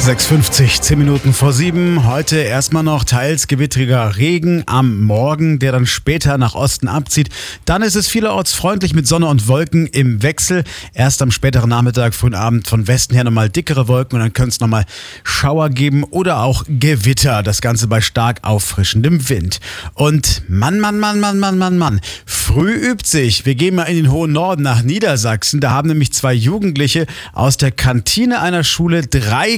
6:50, 10 Minuten vor 7. Heute erstmal noch teils gewittriger Regen am Morgen, der dann später nach Osten abzieht. Dann ist es vielerorts freundlich mit Sonne und Wolken im Wechsel. Erst am späteren Nachmittag, frühen Abend von Westen her nochmal dickere Wolken und dann könnte es nochmal Schauer geben oder auch Gewitter. Das Ganze bei stark auffrischendem Wind. Und Mann. Früh übt sich. Wir gehen mal in den hohen Norden nach Niedersachsen. Da haben nämlich 2 Jugendliche aus der Kantine einer Schule 3